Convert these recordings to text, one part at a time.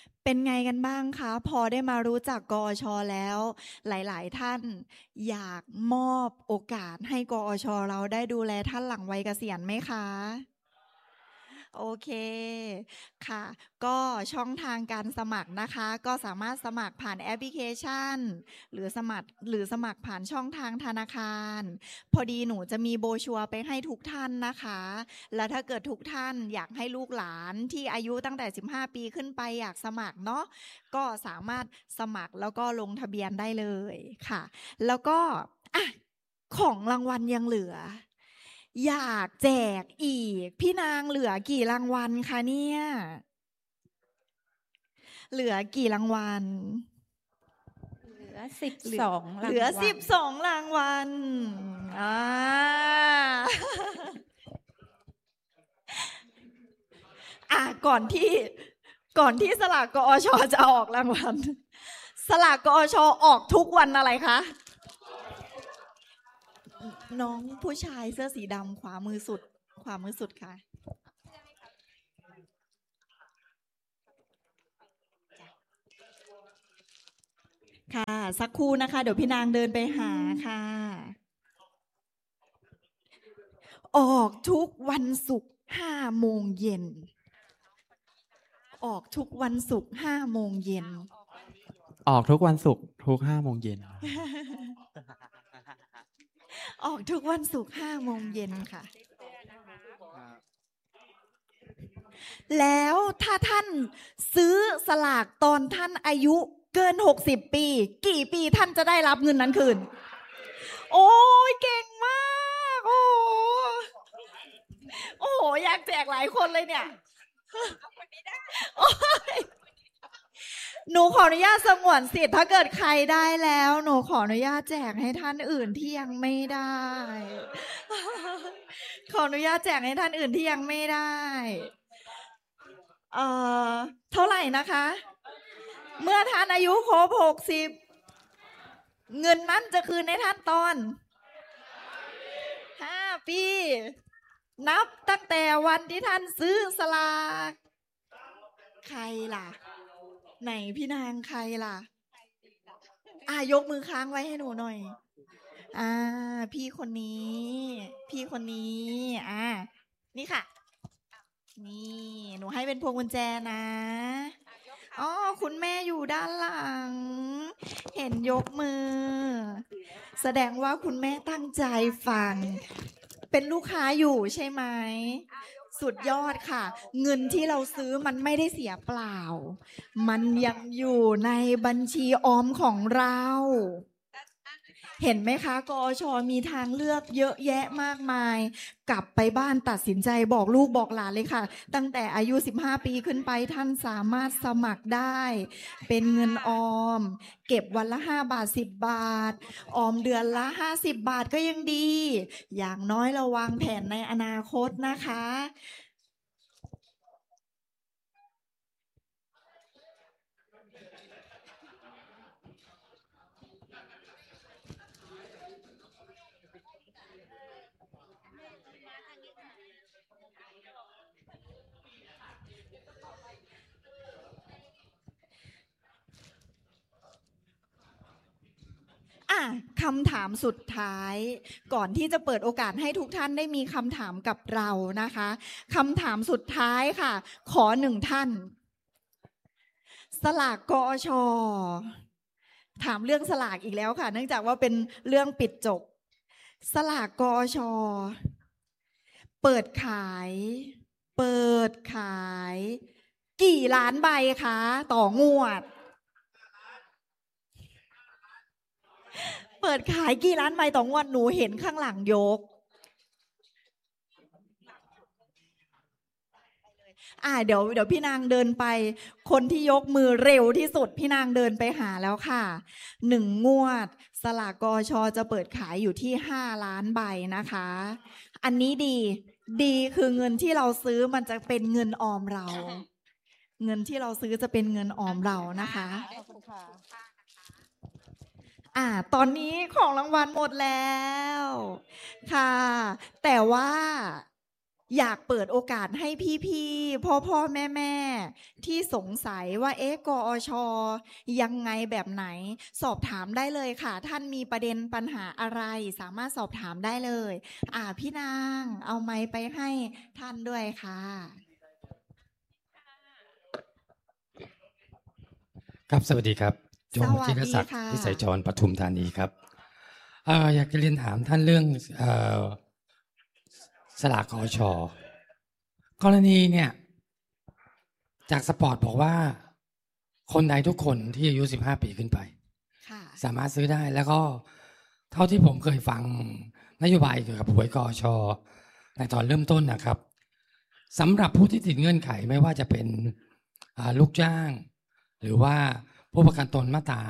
เป็นไงกันบ้างคะพอได้มารู้จักกอชแล้ว หลายๆท่านอยากมอบโอกาสให้กอชเราได้ดูแลท่านหลังวัยเกษียณไหมคะโอเคค่ะก็ช่องทางการสมัครนะคะก็สามารถสมัครผ่านแอปพลิเคชันหรือสมัครผ่านช่องทางธนาคารพอดีหนูจะมีโบรชัวร์ไปให้ทุกท่านนะคะแล้วถ้าเกิดทุกท่านอยากให้ลูกหลานที่อายุตั้งแต่15ปีขึ้นไปอยากสมัครเนาะก็สามารถสมัครแล้วก็ลงทะเบียนได้เลยค่ะแล้วก็อ่ะของรางวัลยังเหลืออยากแจกอีกพี่นางเหลือกี่รางวัลคะเนี่ยเหลือกี่รางวัลเหลือสิบเหลือสองเหลือรางวัล 12รางวัลอ่าก่อนที่สลากกอชจะออกรางวัลสลากกอชออกทุกวันอะไรคะน้องผู้ชายเสื้อสีดำขวามือสุดค่ะค่ะสักครู่นะคะเดี๋ยวพี่นางเดินไปหาค่ะออกทุกวันศุกร์5 โมงเย็นออกทุกวันศุกร์5 โมงเย็นออกทุกวันศุกร์ทุก5 โมงเย็นออกทุกวันศุกร์5 โมงเย็นค่ะแล้วถ้าท่านซื้อสลากตอนท่านอายุเกิน60ปีกี่ปีท่านจะได้รับเงินนั้นคืนโอ้ยเก่งมากโอ้โหอยากแจกหลายคนเลยเนี่ยหนูขออนุญาตสงวนสิทธิ์ถ้าเกิดใครได้แล้วหนูขออนุญาตแจกให้ท่านอื่นที่ยังไม่ได้ขออนุญาตแจกให้ท่านอื่นที่ยังไม่ได้เอ่อเท่าไหร่นะคะเมื่อท่านอายุครบ60เงินนั้นจะคืนให้ท่านตอน5 ปีนับตั้งแต่วันที่ท่านซื้อสลากใครล่ะไหนพี่นางใครล่ะยกมือค้างไว้ให้หนูหน่อยพี่คนนี้นี่ค่ะนี่หนูให้เป็นพวงกุญแจนะอ๋อคุณแม่อยู่ด้านหลังเห็นยกมือแสดงว่าคุณแม่ตั้งใจฟังเป็นลูกค้าอยู่ใช่ไหมสุดยอดค่ะเงินที่เราซื้อมันไม่ได้เสียเปล่ามันยังอยู่ในบัญชีออมของเราเห็นไหมคะกอชมีทางเลือกเยอะแยะมากมายกลับไปบ้านตัดสินใจบอกลูกบอกหลานเลยค่ะตั้งแต่อายุ15ปีขึ้นไปท่านสามารถสมัครได้เป็นเงินออมเก็บวันละ5 บาท10 บาทออมเดือนละ50 บาทก็ยังดีอย่างน้อยเราวางแผนในอนาคตนะคะคำถามสุดท้ายก่อนที่จะเปิดโอกาสให้ทุกท่านได้มีคำถามกับเรานะคะคำถามสุดท้ายค่ะขอ1 ท่านสลากกอชถามเรื่องสลากอีกแล้วค่ะเนื่องจากว่าเป็นเรื่องปิดจบสลากกอชเปิดขายกี่ล้านใบคะต่องวดเปิดขายกี่ล้านใบต่องวดหนูเห็นข้างหลังยกเดี๋ยวพี่นางเดินไปคนที่ยกมือเร็วที่สุดพี่นางเดินไปหาแล้วค่ะ1 งวดสลากกชจะเปิดขายอยู่ที่5 ล้านใบนะคะอันนี้ดีคือเงินที่เราซื้อมันจะเป็นเงินออมเราเงินที่เราซื้อจะเป็นเงินออมเรานะคะตอนนี้ของรางวัลหมดแล้วค่ะแต่ว่าอยากเปิดโอกาสให้พี่ๆพ่อแม่ที่สงสัยว่ากอชยังไงแบบไหนสอบถามได้เลยค่ะท่านมีประเด็นปัญหาอะไรสามารถสอบถามได้เลยพี่นางเอาไมค์ไปให้ท่านด้วยค่ะครับสวัสดีครับโจสมวัสจิรดีศักดิ์ค่ะวิสัยจรปทุมธานีครับอยากจะเรียนถามท่านเรื่องสลากกช.กรณีเนี่ยจากสปอร์ตบอกว่าคนใดทุกคนที่อายุ15 ปีขึ้นไปค่ะสามารถซื้อได้แล้วก็เท่าที่ผมเคยฟังนโยบายเกี่ยวกับหวยกช.ในตอนเริ่มต้นนะครับสำหรับผู้ที่ติดเงื่อนไขไม่ว่าจะเป็นลูกจ้าง หรือว่าผู้ประกันตนมาตรา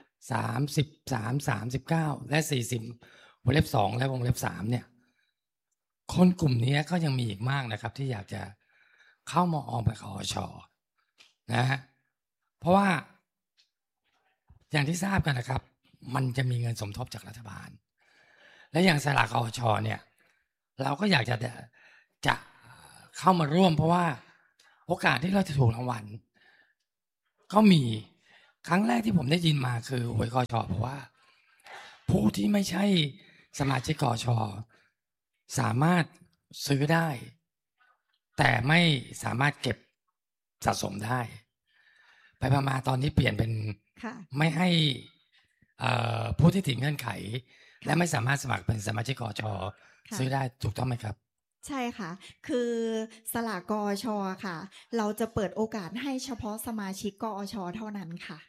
33 39 และ 40 วงเล็บ 2 และวงเล็บ 3 เนี่ยคนกลุ่มนี้ก็ยังมีอีกมากนะครับที่อยากจะเข้ามาออมกับกอช.นะฮะเพราะว่าอย่างที่ทราบกันนะครับมันจะมีเงินสมทบจากรัฐบาลและอย่างสลากกอช.เนี่ยเราก็อยากจะเข้ามาร่วมเพราะว่าโอกาสที่เราจะถูกรางวัลก็มีครั้งแรกที่ผมได้ยินมาคือหวยกช.เพราะว่าผู้ที่ไม่ใช่สมาชิกกช.สามารถซื้อได้แต่ไม่สามารถเก็บสะสมได้ไปมาตอนนี้เปลี่ยนเป็นไม่ให้ผู้ที่ติดเงื่อนไขและไม่สามารถสมัครเป็นสมาชิกกช.ซื้อได้ถูกต้องไหมครับใช่ค่ะคือสลากกอช.ค่ะเราจะเปิดโอกาสให้เฉพาะสมาชิกกอช.เท่านั้นค่ะ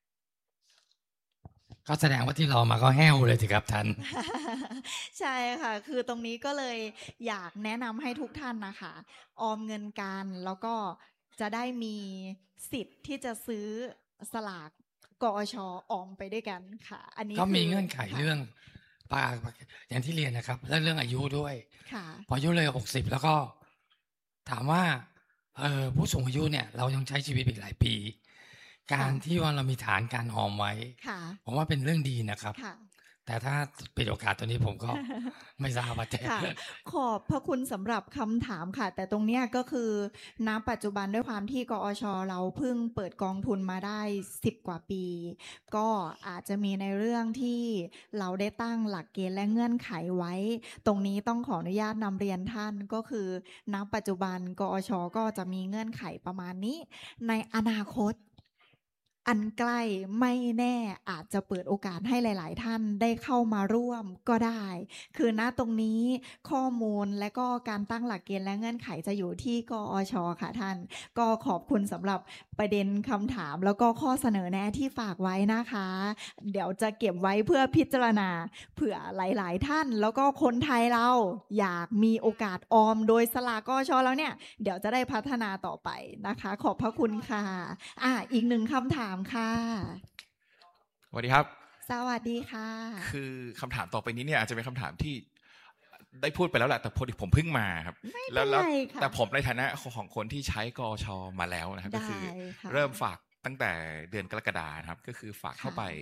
ก็แสดงว่าที่รอมาก็แห้วเลยสิครับท่านใช่ค่ะคือตรงนี้ก็เลยอยากแนะนำให้ทุกท่านนะคะออมเงินกันแล้วก็จะได้มีสิทธิ์ที่จะซื้อสลากกอช.ออมไปด้วยกันค่ะอันนี้ก็มีเงื่อนไขเรื่องอย่างที่เรียนนะครับและเรื่องอายุด้วยพออายุเลย60แล้วก็ถามว่าผู้สูงอายุเนี่ยเรายังใช้ชีวิตอีกหลายปีการที่ว่าเรามีฐานการออมไว้ผมว่าเป็นเรื่องดีนะครับแต่ถ้าปิดโอกาสตัวนี้ผมก็ไม่ทราบว่าจะขอบพระคุณสำหรับคำถามค่ะแต่ตรงเนี้ยก็คือณปัจจุบันด้วยความที่กอช.เราเพิ่งเปิดกองทุนมาได้10 กว่าปีก็อาจจะมีในเรื่องที่เราได้ตั้งหลักเกณฑ์และเงื่อนไขไว้ตรงนี้ต้องขออนุญาตนำเรียนท่านก็คือณปัจจุบันกอช.ก็จะมีเงื่อนไขประมาณนี้ในอนาคตอันใกล้ไม่แน่อาจจะเปิดโอกาสให้หลายๆท่านได้เข้ามาร่วมก็ได้คือณตรงนี้ข้อมูลและก็การตั้งหลักเกณฑ์และเงื่อนไขจะอยู่ที่กอช.ค่ะท่านก็ขอบคุณสำหรับประเด็นคำถามแล้วก็ข้อเสนอแนะที่ฝากไว้นะคะเดี๋ยวจะเก็บไว้เพื่อพิจารณาเผื่อหลายๆท่านแล้วก็คนไทยเราอยากมีโอกาสออมโดยสลากกอช.แล้วเนี่ยเดี๋ยวจะได้พัฒนาต่อไปนะคะขอบพระคุณค่ะอีกหนึ่งคำถามค่ะสวัสดีครับสวัสดีค่ะคือคำถามต่อไปนี้เนี่ยอาจจะเป็นคำถามที่ได้พูดไปแล้วแหละแต่พอดีผมเพิ่งมาครับแล้วแต่ผมในฐานะของคนที่ใช้กช.มาแล้วนะครับก็คือเริ่มฝากตั้งแต่เดือนกรกฎาคมครับก็คือฝากเข้าไป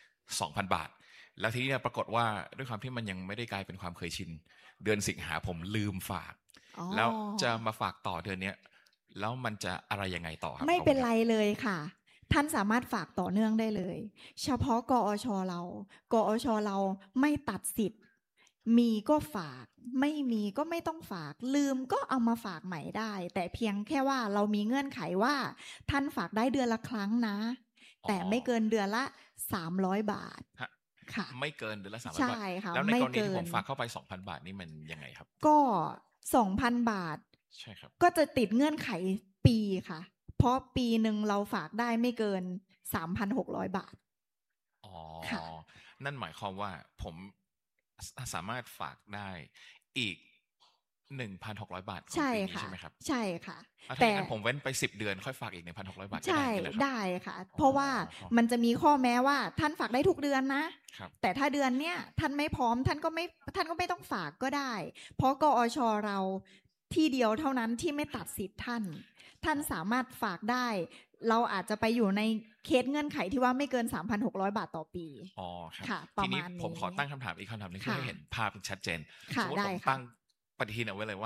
2,000 บาทแล้วทีนี้เนี่ยปรากฏว่าด้วยความที่มันยังไม่ได้กลายเป็นความเคยชินเดือนสิงหาผมลืมฝากแล้วจะมาฝากต่อเดือนนี้แล้วมันจะอะไรยังไงต่อครับไม่เป็นไรเลยค่ะท่านสามารถฝากต่อเนื่องได้เลยเฉพาะกอช.เราไม่ตัดสิทธิ์มีก็ฝากไม่มีก็ไม่ต้องฝากลืมก็เอามาฝากใหม่ได้แต่เพียงแค่ว่าเรามีเงื่อนไขว่าท่านฝากได้เดือนละครั้งนะแต่ไม่เกินเดือนละ300 บาทค่ะไม่เกินเดือนละ300 บาทแล้วในกรณีที่ผมฝากเข้าไป 2,000 บาทนี่มันยังไงครับก็ 2,000 บาทใช่ครับก็จะติดเงื่อนไขปีค่ะเพราะปีหนึ่งเราฝากได้ไม่เกิน 3,600 บาทนั่นหมายความว่าผมสามารถฝากได้อีก 1,600 บาทของปีนี้ใช่ไหมครับใช่ค่ะแต่ผมเว้นไป10 เดือนค่อยฝากอีก 1,600 บาทใช่ได้ค่ะเพราะว่ามันจะมีข้อแม้ว่าท่านฝากได้ทุกเดือนนะแต่ถ้าเดือนเนี้ยท่านไม่พร้อมท่านก็ไม่ต้องฝากก็ได้เพราะกอช.เราที่เดียวเท่านั้นที่ไม่ตัดสิทธิ์ท่านสามารถฝากได้เราอาจจะไปอยู่ในเคสเงื่อนไขที่ว่าไม่เกิน 3,600 บาทต่อปีค่ะทีนี้ผมขอตั้งคำถามอีกคำถามนึงเพื่อให้เห็นภาพชัดเจนสมมติผมตั้งปฏิทินเอาไว้เลยว่า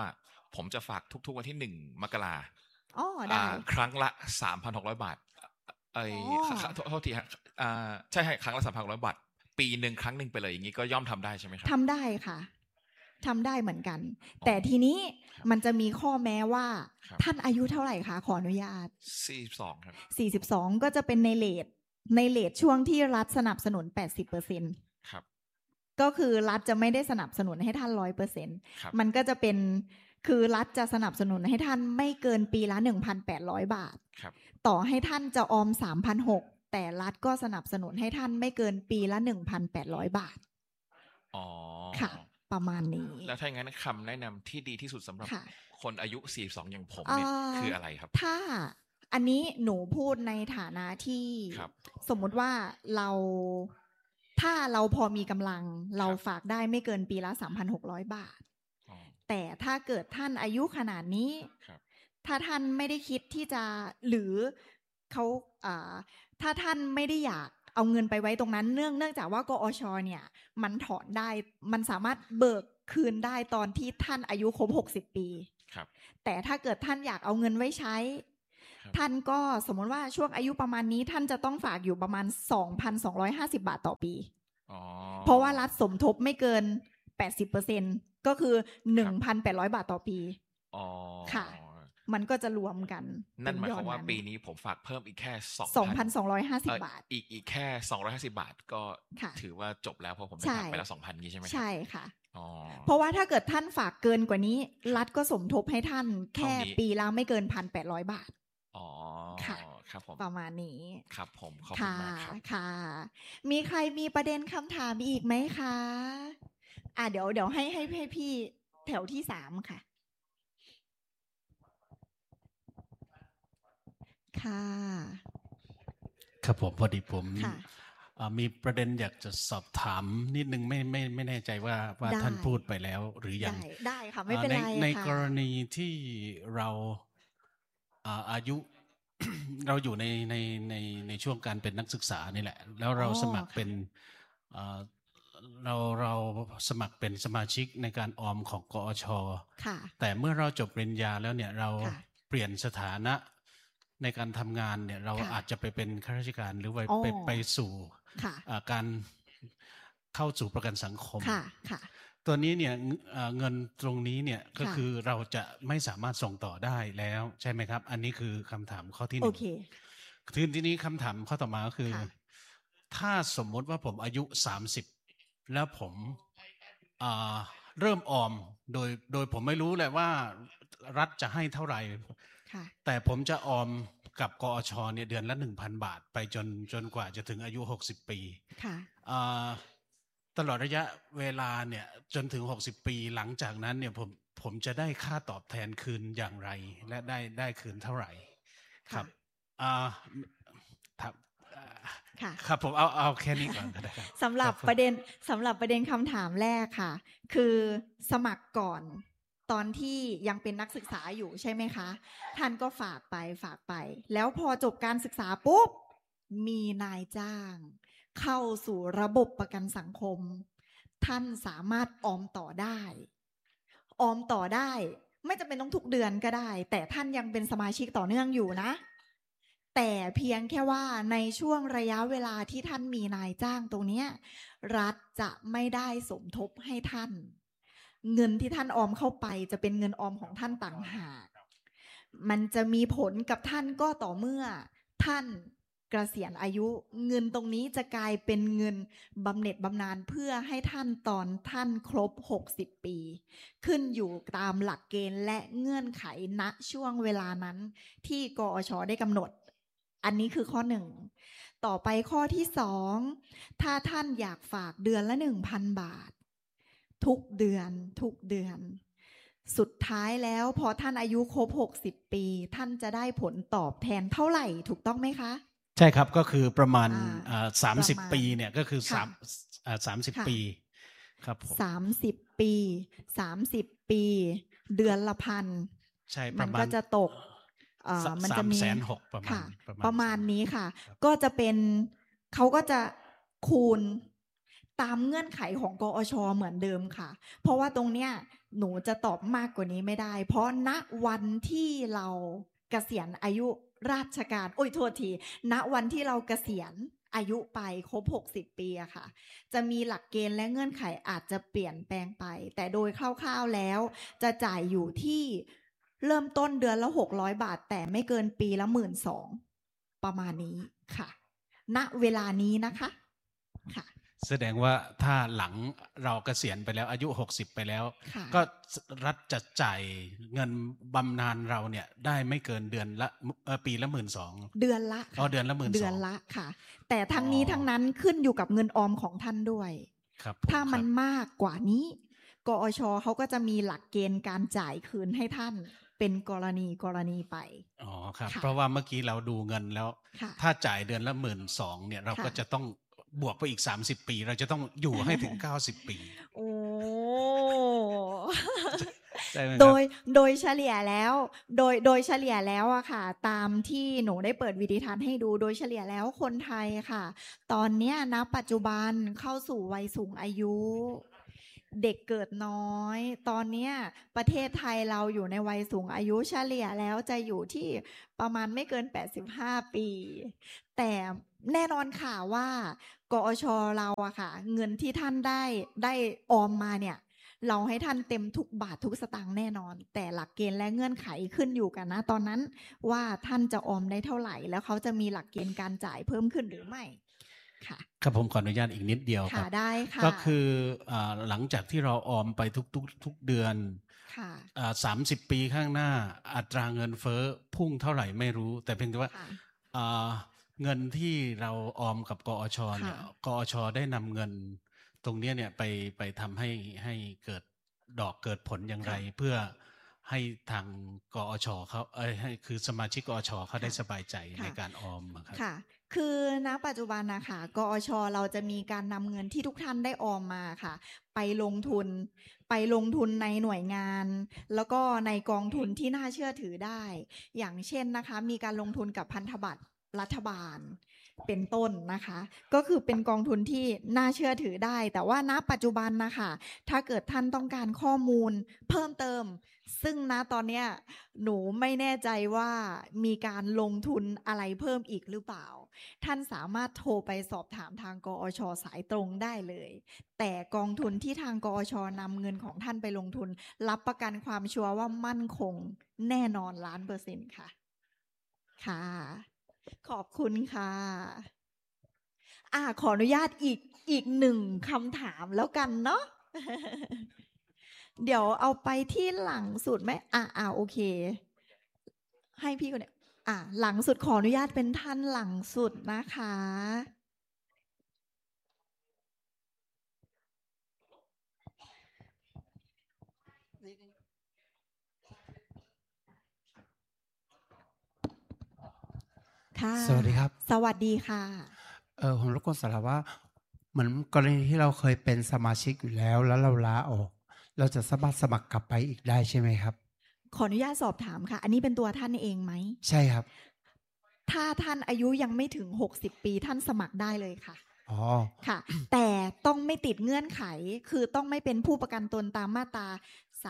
ผมจะฝากทุกๆวันที่1 มกราอ๋อได้ครั้งละ 3,600 บาทโทษทีฮะใช่ครั้งละ 3,600 บาทปีหนึ่งครั้งหนึ่งไปเลยอย่างนี้ก็ย่อมทำได้ใช่ไหมครับทำได้ค่ะทำได้เหมือนกัน แต่ทีนี้มันจะมีข้อแม้ว่าท่านอายุเท่าไหร่คะขออนุญาต 42ครับ 42ก็จะเป็นในเลทช่วงที่รัฐสนับสนุน 80% ครับก็คือรัฐจะไม่ได้สนับสนุนให้ท่าน 100% มันก็จะเป็นคือรัฐจะสนับสนุนให้ท่านไม่เกินปีละ 1,800 บาทต่อให้ท่านจะออม 3,600 แต่รัฐก็สนับสนุนให้ท่านไม่เกินปีละ 1,800 บาทอ๋อค่ะประมาณนี้แล้วถ้าอย่างนั้นคำแนะนำที่ดีที่สุดสำหรับคนอายุ42อย่างผมเนี่ยคืออะไรครับถ้าอันนี้หนูพูดในฐานะที่สมมุติว่าถ้าเราพอมีกำลังเราฝากได้ไม่เกินปีละ 3,600 บาทแต่ถ้าเกิดท่านอายุขนาดนี้ถ้าท่านไม่ได้คิดที่จะหรือเขาถ้าท่านไม่ได้อยากเอาเงินไปไว้ตรงนั้นเนื่องจากว่ากอช.เนี่ยมันถอนได้มันสามารถเบิกคืนได้ตอนที่ท่านอายุครบ60 ปีแต่ถ้าเกิดท่านอยากเอาเงินไว้ใช้ท่านก็สมมติว่าช่วงอายุประมาณนี้ท่านจะต้องฝากอยู่ประมาณ 2,250 บาทต่อปีเพราะว่ารัฐสมทบไม่เกิน 80% ก็คือ 1,800 บาทต่อปีค่ะมันก็จะรวมกันนั่นหมายความว่าปีนี้ผมฝากเพิ่มอีกแค่ 2,250 บาทอีกแค่250 บาทก็ถือว่าจบแล้วเพราะผมได้ฝากไปแล้ว 2,000 นี้ใช่ไหมใช่ค่ะเพราะว่าถ้าเกิดท่านฝากเกินกว่านี้รัฐก็สมทบให้ท่านแค่ปีละไม่เกิน 1,800 บาทค่ะครับผมประมาณนี้ครับผมขอบคุณมากครับค่ะมีใครมีประเด็นคำถามอีกไหมคะเดี๋ยวให้พี่แถวที่3ค่ะค่ะครับผมพอดีผมมีประเด็นอยากจะสอบถามนิดนึงไม่แน่ใจว่าท่านพูดไปแล้วหรือยังได้ค่ะไม่เป็นไรในกรณีที่เราอายุ เราอยู่ในช่วงการเป็นนักศึกษานี่แหละแล้วเราสมัครเป็นเราสมัครเป็นสมาชิกในการออมของกอช.แต่เมื่อเราจบปริญญาแล้วเนี่ยเราเปลี่ยนสถานะในการทำงานเนี่ยเราอาจจะไปเป็นข้าราชการหรือไปสู่การเข้าสู่ประกันสังคมตัวนี้เนี่ยเงินตรงนี้เนี่ยก็คือเราจะไม่สามารถส่งต่อได้แล้วใช่ไหมครับอันนี้คือคำถามข้อที่1ทีนี้คำถามข้อต่อมาก็คือถ้าสมมติว่าผมอายุ30แล้วผมเริ่มออมโดยผมไม่รู้แหละว่ารัฐจะให้เท่าไหร่แต่ผมจะออมกับกอช.เนี่ยเดือนละ 1,000 บาทไปจนกว่าจะถึงอายุ60 ปีตลอดระยะเวลาเนี่ยจนถึง60 ปีหลังจากนั้นเนี่ยผมจะได้ค่าตอบแทนคืนอย่างไรและได้คืนเท่าไหร่ครับครับผมเอาแค่นี้ก่อนก็ได้ครับสำหรับประเด็นคำถามแรกค่ะคือสมัครก่อนตอนที่ยังเป็นนักศึกษาอยู่ใช่ไหมคะท่านก็ฝากไปแล้วพอจบการศึกษาปุ๊บมีนายจ้างเข้าสู่ระบบประกันสังคมท่านสามารถออมต่อได้ไม่จำเป็นต้องทุกเดือนก็ได้แต่ท่านยังเป็นสมาชิกต่อเนื่องอยู่นะแต่เพียงแค่ว่าในช่วงระยะเวลาที่ท่านมีนายจ้างตรงนี้รัฐจะไม่ได้สมทบให้ท่านเงินที่ท่านออมเข้าไปจะเป็นเงินออมของท่านต่างหากมันจะมีผลกับท่านก็ต่อเมื่อท่านเกษียณอายุเงินตรงนี้จะกลายเป็นเงินบำเหน็จบำนาญเพื่อให้ท่านตอนท่านครบ60 ปีขึ้นอยู่ตามหลักเกณฑ์และเงื่อนไขณช่วงเวลานั้นที่กอช.ได้กำหนดอันนี้คือข้อ1ต่อไปข้อที่2ถ้าท่านอยากฝากเดือนละ 1,000 บาททุกเดือนสุดท้ายแล้วพอท่านอายุครบ60 ปีท่านจะได้ผลตอบแทนเท่าไหร่ถูกต้องไหมคะใช่ครับก็คือประมาณ30 ปีเนี่ยก็คือ30 ปีครับผม 30 ปีเดือนละ1,000 ใช่มันก็จะตกมันจะมีประมาณนี้ค่ะก็จะเป็นเขาก็จะคูณตามเงื่อนไขของกอช.เหมือนเดิมค่ะเพราะว่าตรงเนี้ยหนูจะตอบมากกว่านี้ไม่ได้เพราะณวันที่เราเกษียณอายุราชการโทษทีณวันที่เราเกษียณอายุไปครบ60 ปีอะค่ะจะมีหลักเกณฑ์และเงื่อนไขอาจจะเปลี่ยนแปลงไปแต่โดยคร่าวๆแล้วจะจ่ายอยู่ที่เริ่มต้นเดือนละ600 บาทแต่ไม่เกินปีละ 12,000 ประมาณนี้ค่ะณเวลานี้นะคะค่ะแสดงว่าถ้าหลังเราเกษียณไปแล้วอายุ60ไปแล้วก็รัฐจะจ่ายเงินบำนาญเราเนี่ยได้ไม่เกินเดือนละปีละ 12,000 เดือนละเดือนละ 12,000 เดือนละค่ะแต่ทั้งนี้ทั้งนั้นขึ้นอยู่กับเงินออมของท่านด้วยถ้ามันมากกว่านี้กอช.เขาก็จะมีหลักเกณฑ์การจ่ายคืนให้ท่านเป็นกรณีไปครับเพราะว่าเมื่อกี้เราดูเงินแล้วถ้าจ่ายเดือนละ 12,000 เนี่ยเราก็จะต้องบวกไปอีก30 ปีเราจะต้องอยู่ให้ถึง90 ปีโอ้โดยเฉลี่ยแล้วโดยเฉลี่ยแล้วอะค่ะตามที่หนูได้เปิดวิดีทัศน์ให้ดูโดยเฉลี่ยแล้วคนไทยค่ะตอนเนี้ยณปัจจุบันเข้าสู่วัยสูงอายุเด็กเกิดน้อยตอนนี้ประเทศไทยเราอยู่ในวัยสูงอายุเฉลี่ยแล้วจะอยู่ที่ประมาณไม่เกิน85 ปีแต่แน่นอนค่ะว่ากอช.เราอะค่ะเงินที่ท่านได้ออมมาเนี่ยเราให้ท่านเต็มทุกบาททุกสตางค์แน่นอนแต่หลักเกณฑ์และเงื่อนไขขึ้นอยู่กันนะตอนนั้นว่าท่านจะออมได้เท่าไหร่แล้วเขาจะมีหลักเกณฑ์การจ่ายเพิ่มขึ้นหรือไม่ครับผมขออนุญาตอีกนิดเดียวครับได้ค่ะก็คือหลังจากที่เราออมไปทุกเดือน30 ปีข้างหน้าอัตราเงินเฟ้อพุ่งเท่าไหร่ไม่รู้แต่เพียงแต่ว่าเงินที่เราออมกับกอช.เนี่ยกอช.ได้นำเงินตรงนี้เนี่ยไปทำให้เกิดดอกเกิดผลอย่างไรเพื่อให้ทางกอช.เขาให้คือสมาชิกกอช.เขาได้สบายใจในการออมครับค่ะคือณปัจจุบันนะคะกอช.เราจะมีการนำเงินที่ทุกท่านได้ออมมาค่ะไปลงทุนในหน่วยงานแล้วก็ในกองทุนที่น่าเชื่อถือได้อย่างเช่นนะคะมีการลงทุนกับพันธบัตรรัฐบาลเป็นต้นนะคะก็คือเป็นกองทุนที่น่าเชื่อถือได้แต่ว่าณปัจจุบันนะคะถ้าเกิดท่านต้องการข้อมูลเพิ่มเติมซึ่งณตอนนี้หนูไม่แน่ใจว่ามีการลงทุนอะไรเพิ่มอีกหรือเปล่าท่านสามารถโทรไปสอบถามทางกอช.สายตรงได้เลยแต่กองทุนที่ทางกอช.นำเงินของท่านไปลงทุนรับประกันความชัวร์ว่ามั่นคงแน่นอน100%ค่ะค่ะขอบคุณค่ะขออนุญาตอีก1 คำถามแล้วกันเนาะ เดี๋ยวเอาไปที่หลังสุดไหมโอเคให้พี่คนนี้หลังสุดขออนุญาตเป็นท่านหลังสุดนะคะค่ะสวัสดีครับสวัสดีค่ะผมรบกวนสารว่าเหมือนกรณีที่เราเคยเป็นสมาชิกอยู่แล้วเราลาออกเราจะสามารถสมัครกลับไปอีกได้ใช่ไหมครับขออนุญาตสอบถามค่ะอันนี้เป็นตัวท่านเองไหมใช่ครับถ้าท่านอายุยังไม่ถึง60 ปีท่านสมัครได้เลยค่ะค่ะแต่ต้องไม่ติดเงื่อนไขคือต้องไม่เป็นผู้ประกันตนตามมาตรา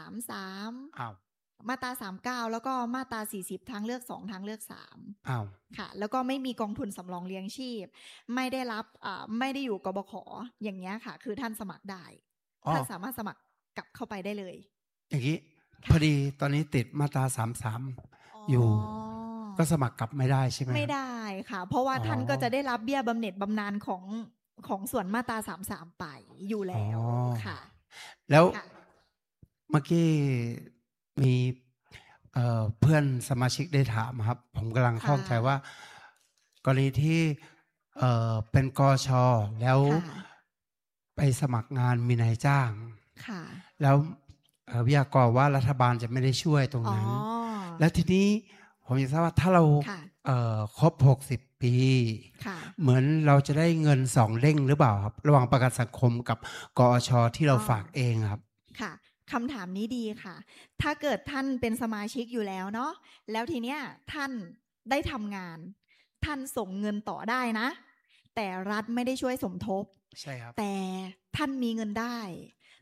33มาตรา39แล้วก็มาตรา40ทางเลือก2ทางเลือก3ค่ะแล้วก็ไม่มีกองทุนสำรองเลี้ยงชีพไม่ได้รับไม่ได้อยู่กบข.อย่างเงี้ยค่ะคือท่านสมัครได้ท่านสามารถสมัครกลับเข้าไปได้เลยอย่างนี้พอดีตอนนี้ติดมาตรา33อยู่ก็สมัครกลับไม่ได้ใช่ไหมไม่ได้ค่ะเพราะว่าท่านก็จะได้รับเบี้ยบำเหน็จบำนาญของส่วนมาตรา33ไปอยู่แล้วค่ะแล้วเมื่อกี้มีเพื่อนสมาชิกได้ถามครับผมกำลังข้องใจว่ากรณีที่เป็นกช.แล้วไปสมัครงานมีนายจ้างแล้ววิทยากรว่ารัฐบาลจะไม่ได้ช่วยตรงนั้นแล้วทีนี้ผมอยากทราบว่าถ้าเราครบ60 ปีเหมือนเราจะได้เงิน2 เด้งหรือเปล่าครับระหว่างประกันสังคมกับกอช.ที่เราฝากเองครับค่ะคำถามนี้ดีค่ะถ้าเกิดท่านเป็นสมาชิกอยู่แล้วเนาะแล้วทีเนี้ยท่านได้ทำงานท่านส่งเงินต่อได้นะแต่รัฐไม่ได้ช่วยสมทบใช่ครับแต่ท่านมีเงินได้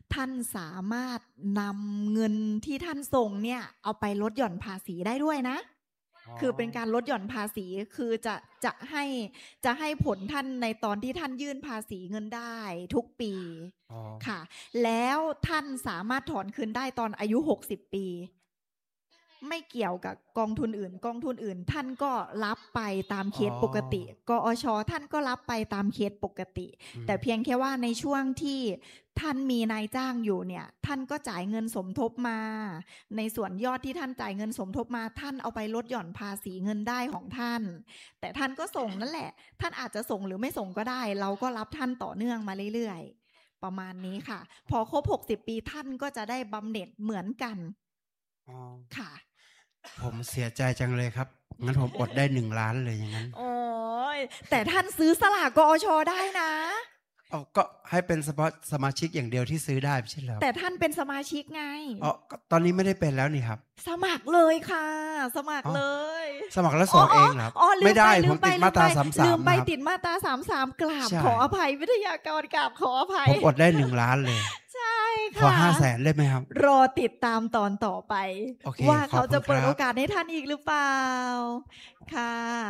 ท่านสามารถนำเงินที่ท่านส่งเนี่ยเอาไปลดหย่อนภาษีได้ด้วยนะคือเป็นการลดหย่อนภาษีคือจะให้ผลท่านในตอนที่ท่านยื่นภาษีเงินได้ทุกปีค่ะแล้วท่านสามารถถอนคืนได้ตอนอายุ60 ปีไม่เกี่ยวกับกองทุนอื่นท่านก็รับไปตามเคสปกติกอช.ท่านก็รับไปตามเคสปกติแต่เพียงแค่ว่าในช่วงที่ท่านมีนายจ้างอยู่เนี่ยท่านก็จ่ายเงินสมทบมาในส่วนยอดที่ท่านจ่ายเงินสมทบมาท่านเอาไปลดหย่อนภาษีเงินได้ของท่านแต่ท่านก็ส่งนั่นแหละท่านอาจจะส่งหรือไม่ส่งก็ได้เราก็รับท่านต่อเนื่องมาเรื่อยๆประมาณนี้ค่ะพอครบ60 ปีท่านก็จะได้บำเหน็จเหมือนกันค่ะผมเสียใจจังเลยครับงั้นผมอดได้1 ล้านเลยอย่างนั้นโอ้ยแต่ท่านซื้อสลากกอช.ได้นะก็ให้เป็นเฉพาะสมาชิกอย่างเดียวที่ซื้อได้ไม่ใช่เหรอแต่ท่านเป็นสมาชิกไงตอนนี้ไม่ได้เป็นแล้วนี่ครับสมัครเลยค่ะสมัครเลยสมัครแล้วส่งเองครับไม่ได้ผมติดมาตรา33 ลืมไปติดมาตรา33กราบขออภัยวิทยากรกราบขออภัยผมอดได้1 ล้านเลยใช่ค่ะขอ500,000ได้ไหมครับรอติดตามตอนต่อไปว่าเขาจะเปิดโอกาสให้ท่านอีกหรือเปล่าค่ะ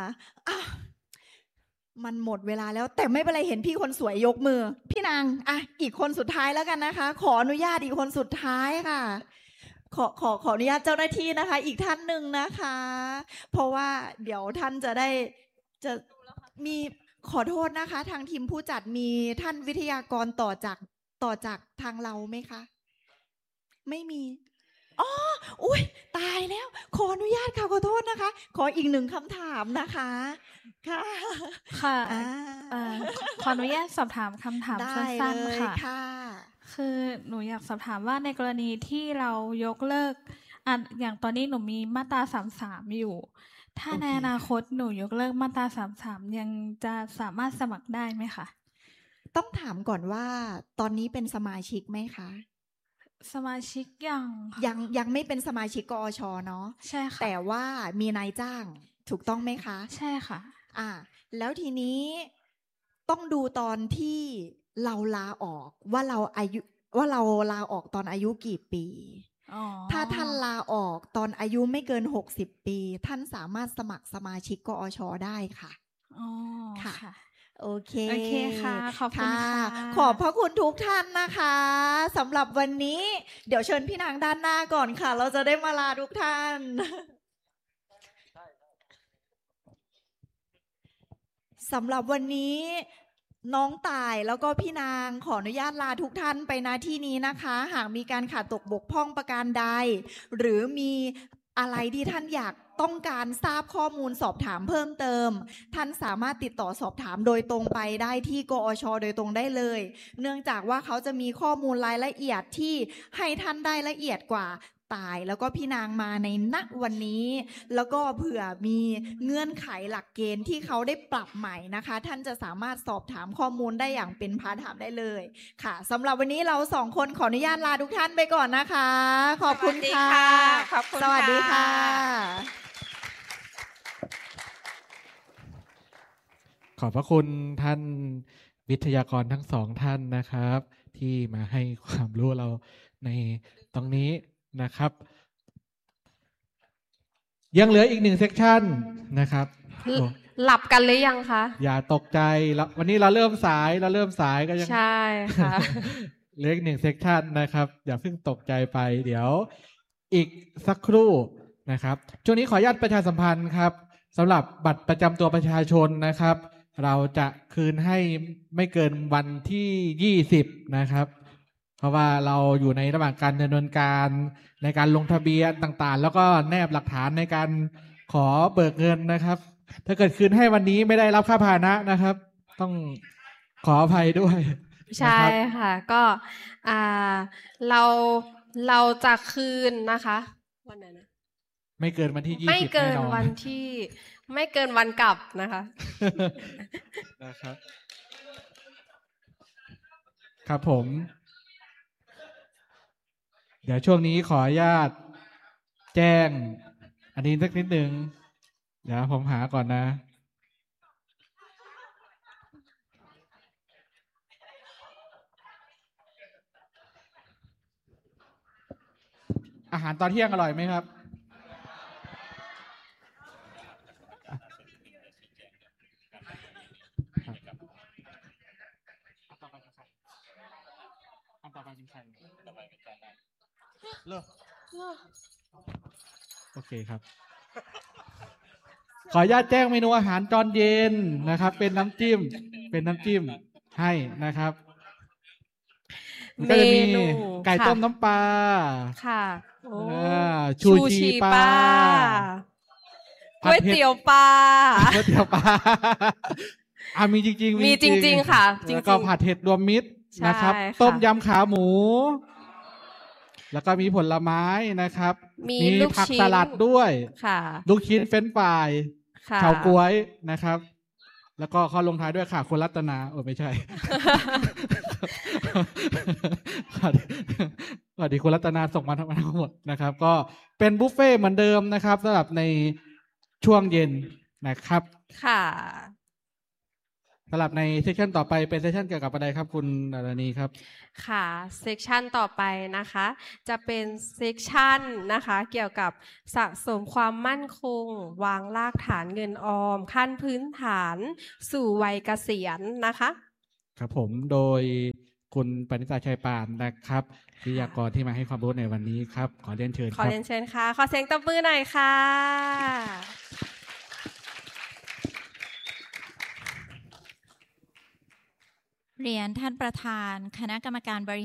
มันหมดเวลาแล้วแต่ไม่เป็นไรเห็นพี่คนสวยยกมือพี่นางอีกคนสุดท้ายแล้วกันนะคะขออนุญาตอีกคนสุดท้ายค่ะขออนุญาตเจ้าหน้าที่นะคะอีกท่านหนึ่งนะคะเพราะว่าเดี๋ยวท่านจะมีขอโทษนะคะทางทีมผู้จัดมีท่านวิทยากรต่อจากทางเราไหมคะไม่มีอุ้ยตายแล้วขออนุญาตค่ะขอโทษนะคะขออีก1 คำถามนะคะค่ะค่ะขออนุญาตสอบถามคำถามสั้นๆค่ะคือหนูอยากสอบถามว่าในกรณีที่เรายกเลิกอย่างตอนนี้หนูมีมาตรา33อยู่ถ้าในอนาคตหนูยกเลิกมาตรา33ยังจะสามารถสมัครได้ไหมคะต้องถามก่อนว่าตอนนี้เป็นสมาชิกไหมคะสมาชิกยังไม่เป็นสมาชิกกอช.เนาะใช่ค่ะแต่ว่ามีนายจ้างถูกต้องไหมคะใช่ค่ะแล้วทีนี้ต้องดูตอนที่เราลาออกว่าเราลาออกตอนอายุกี่ปีถ้าท่านลาออกตอนอายุไม่เกิน60 ปีท่านสามารถสมัครสมาชิกกอช.ได้ค่ะค่ะโอเคค่ะขอบคุณค่ะขอบพระคุณทุกท่านนะคะสำหรับวันนี้เดี๋ยวเชิญพี่นางด้านหน้าก่อนค่ะเราจะได้มาลาทุกท่านสำหรับวันนี้น้องต่ายแล้วก็พี่นางขออนุญาตลาทุกท่านไปณที่นี้นะคะหากมีการขาดตกบกพร่องประการใดหรือมีอะไรที่ท่านต้องการทราบข้อมูลสอบถามเพิ่มเติมท่านสามารถติดต่อสอบถามโดยตรงไปได้ที่กอช.โดยตรงได้เลยเนื่องจากว่าเขาจะมีข้อมูลรายละเอียดที่ให้ท่านได้ละเอียดกว่าตายแล้วก็พี่นางมาในณวันนี้แล้วก็เผื่อมีเงื่อนไขหลักเกณฑ์ที่เขาได้ปรับใหม่นะคะท่านจะสามารถสอบถามข้อมูลได้อย่างเป็นพาร์ทไทม์ได้เลยค่ะสำหรับวันนี้เรา2 คนขออนุญาตลาทุกท่านไปก่อนนะคะขอบคุณค่ะสวัสดีค่ะขอบพระคุณท่านวิทยากรทั้ง2 ท่านนะครับที่มาให้ความรู้เราในตรงนี้นะครับยังเหลืออีก1 เซกชันนะครับหลับกันหรือยังคะอย่าตกใจวันนี้เราเริ่มสายก็ยังใช่ค่ะเหลืออีก1 เซกชันนะครับอย่าเพิ่งตกใจไปเดี๋ยวอีกสักครู่นะครับช่วงนี้ขออนุญาตประชาสัมพันธ์ครับสำหรับบัตรประจำตัวประชาชนนะครับเราจะคืนให้ไม่เกินวันที่20นะครับเพราะว่าเราอยู่ในระหว่างการดำเนินการในการลงทะเบียนต่างๆแล้วก็แนบหลักฐานในการขอเบิกเงินนะครับถ้าเกิดคืนให้วันนี้ไม่ได้รับค่าพาหนะนะครับต้องขออภัยด้วยใช่ค่ะก็เราจะคืนนะคะวันไหนนะไม่เกินวันที่20 ไม่เกินวันที่ไม่เกินวันกลับนะคะนะครับครับผมเดี๋ยวช่วงนี้ขออนุญาตแจ้งอันนี้สักนิดนึงเดี๋ยวผมหาก่อนนะหารตอนเที่ยงอร่อยไหมครับโอเคครับขออนุญาตแจ้งเมนูอาหารตอนเย็นนะครับเป็นน้ำจิ้มให้นะครับก็จะมีไก่ต้มน้ำปลาค่ะชูชีปลาก๋วยเตี๋ยวปลามีจริงมีจริงค่ะแล้วก็ผัดเห็ดรวมมิตรนะครับต้มยำขาหมูแล้วก็มีผลไม้นะครับมีผักสลัดด้วยลูกชิ้นเฟรนช์ฟรายเฉาก๊วยนะครับแล้วก็เขาลงท้ายด้วยค่ะคุณรัตนาไม่ใช่ สวัสดีคุณรัตนาส่งมาทั้งหมดนะครับก็เป็นบุฟเฟ่เหมือนเดิมนะครับสำหรับในช่วงเย็นนะครับค่ะสำหรับในเซสชันต่อไปเป็นเซสชันเกี่ยวกับอะไรครับคุณดารณีครับค่ะเซสชันต่อไปนะคะจะเป็นเซสชันนะคะเกี่ยวกับสะสมความมั่นคงวางรากฐานเงินออมขั้นพื้นฐานสู่วัยเกษียณนะคะครับผมโดยคุณปณิตาชัยปานนะครับวิทยากรที่มาให้ความรู้ในวันนี้ครับขอเรียนเชิญครับขอเรียนเชิญค่ะขอเสียงตบมือหน่อยค่ะเรียนท่านประธานคณะกรรมการบริ